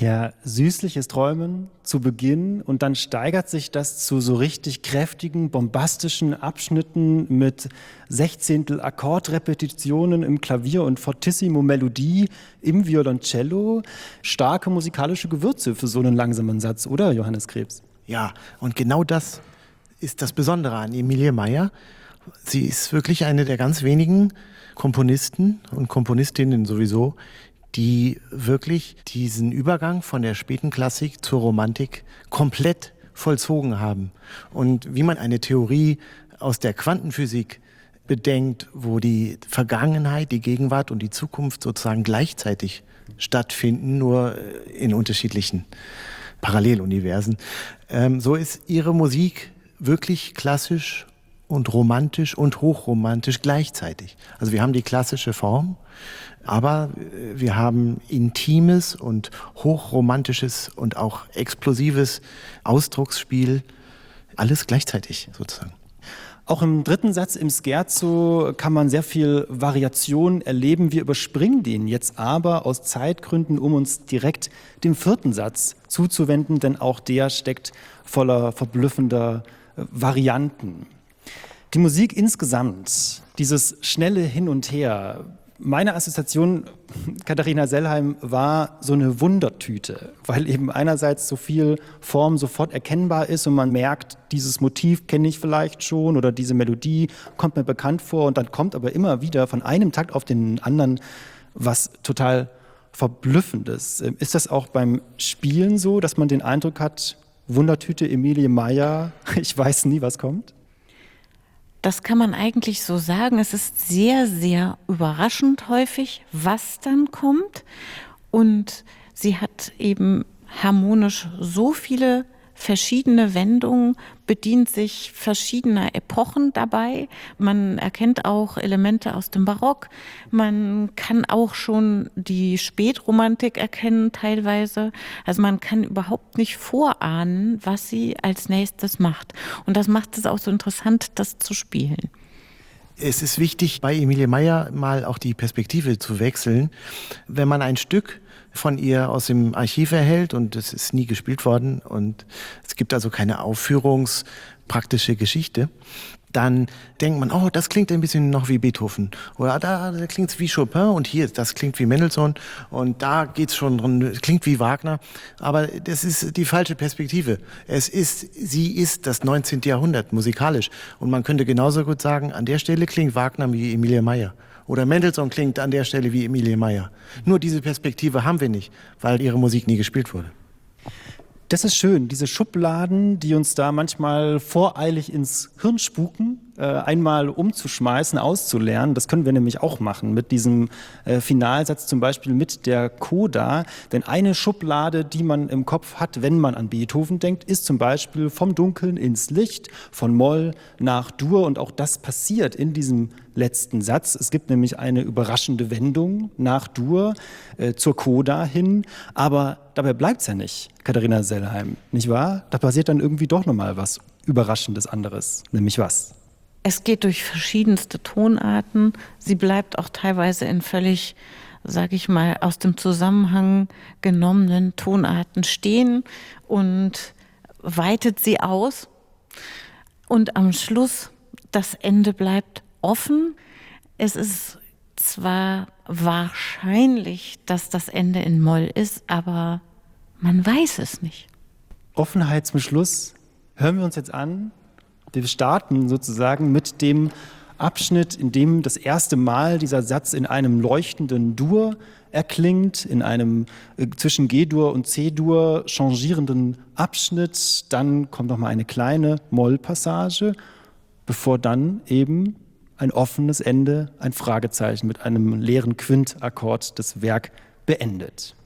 Ja, süßliches Träumen zu Beginn und dann steigert sich das zu so richtig kräftigen, bombastischen Abschnitten mit Sechzehntel Akkordrepetitionen im Klavier und Fortissimo Melodie im Violoncello. Starke musikalische Gewürze für so einen langsamen Satz, oder Johannes Krebs? Ja, und genau das ist das Besondere an Emilie Meyer. Sie ist wirklich eine der ganz wenigen Komponisten und Komponistinnen sowieso, die wirklich diesen Übergang von der späten Klassik zur Romantik komplett vollzogen haben. Und wie man eine Theorie aus der Quantenphysik bedenkt, wo die Vergangenheit, die Gegenwart und die Zukunft sozusagen gleichzeitig stattfinden, nur in unterschiedlichen Paralleluniversen, so ist ihre Musik wirklich klassisch und romantisch und hochromantisch gleichzeitig. Also wir haben die klassische Form, aber wir haben intimes und hochromantisches und auch explosives Ausdrucksspiel, alles gleichzeitig sozusagen. Auch im dritten Satz im Scherzo kann man sehr viel Variation erleben. Wir überspringen den jetzt aber aus Zeitgründen, um uns direkt dem vierten Satz zuzuwenden, denn auch der steckt voller verblüffender Varianten. Die Musik insgesamt, dieses schnelle Hin und Her. Meine Assoziation, Katharina Sellheim, war so eine Wundertüte, weil eben einerseits so viel Form sofort erkennbar ist und man merkt, dieses Motiv kenne ich vielleicht schon oder diese Melodie kommt mir bekannt vor und dann kommt aber immer wieder von einem Takt auf den anderen was total Verblüffendes. Ist das auch beim Spielen so, dass man den Eindruck hat, Wundertüte Emilie Meyer, ich weiß nie, was kommt? Das kann man eigentlich so sagen. Es ist sehr, sehr überraschend häufig, was dann kommt. Und sie hat eben harmonisch so viele verschiedene Wendungen, bedient sich verschiedener Epochen dabei. Man erkennt auch Elemente aus dem Barock. Man kann auch schon die Spätromantik erkennen teilweise. Also man kann überhaupt nicht vorahnen, was sie als nächstes macht. Und das macht es auch so interessant, das zu spielen. Es ist wichtig, bei Emilie Meyer mal auch die Perspektive zu wechseln. Wenn man ein Stück von ihr aus dem Archiv erhält und es ist nie gespielt worden und es gibt also keine aufführungspraktische Geschichte, dann denkt man, oh, das klingt ein bisschen noch wie Beethoven oder da klingt es wie Chopin und hier, das klingt wie Mendelssohn und da geht's schon drin, klingt wie Wagner, aber das ist die falsche Perspektive. Sie ist das 19. Jahrhundert musikalisch und man könnte genauso gut sagen, an der Stelle klingt Wagner wie Emilie Meyer. Oder Mendelssohn klingt an der Stelle wie Emilie Meyer. Nur diese Perspektive haben wir nicht, weil ihre Musik nie gespielt wurde. Das ist schön, diese Schubladen, die uns da manchmal voreilig ins Hirn spuken, einmal umzuschmeißen, auszulernen. Das können wir nämlich auch machen mit diesem Finalsatz, zum Beispiel mit der Coda. Denn eine Schublade, die man im Kopf hat, wenn man an Beethoven denkt, ist zum Beispiel vom Dunkeln ins Licht, von Moll nach Dur. Und auch das passiert in diesem letzten Satz. Es gibt nämlich eine überraschende Wendung nach Dur zur Coda hin. Aber dabei bleibt es ja nicht, Katharina Sellheim, nicht wahr? Da passiert dann irgendwie doch nochmal was Überraschendes anderes. Nämlich was? Es geht durch verschiedenste Tonarten. Sie bleibt auch teilweise in völlig, sag ich mal, aus dem Zusammenhang genommenen Tonarten stehen und weitet sie aus. Und am Schluss, das Ende bleibt offen. Es ist zwar wahrscheinlich, dass das Ende in Moll ist, aber man weiß es nicht. Offenheit zum Schluss hören wir uns jetzt an. Wir starten sozusagen mit dem Abschnitt, in dem das erste Mal dieser Satz in einem leuchtenden Dur erklingt, in einem zwischen G-Dur und C-Dur changierenden Abschnitt. Dann kommt noch mal eine kleine Moll-Passage, bevor dann eben ein offenes Ende, ein Fragezeichen mit einem leeren Quintakkord das Werk beendet.